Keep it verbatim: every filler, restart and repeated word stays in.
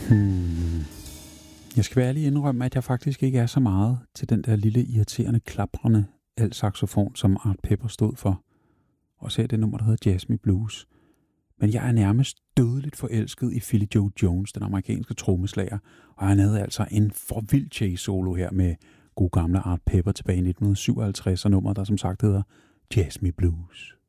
Hmm. Jeg skal være ærlig indrømme, at jeg faktisk ikke er så meget til den der lille irriterende klaprende alt-saxofon, som Art Pepper stod for. Og så er det nummer, der hedder Jazz Me Blues. Men jeg er nærmest dødeligt forelsket i Philly Joe Jones, den amerikanske trommeslager, og han havde altså en for vild chase-solo her med god gamle Art Pepper tilbage i nitten syvoghalvtreds, og nummer, der som sagt hedder Jazz Me Blues.